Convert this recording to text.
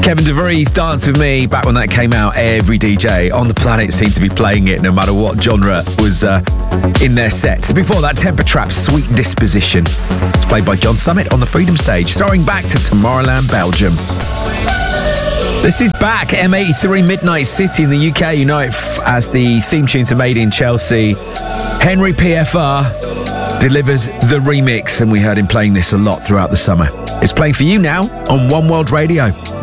Kevin DeVries, Dance With Me, back when that came out, every DJ on the planet seemed to be playing it, no matter what genre was in their set. Before that, Temper Trap's Sweet Disposition. It's played by John Summit on the Freedom Stage, soaring back to Tomorrowland, Belgium. This is back, M83 Midnight City in the UK. You know it as the theme tune to Made in Chelsea. Henry PFR delivers the remix, and we heard him playing this a lot throughout the summer. It's playing for you now on One World Radio.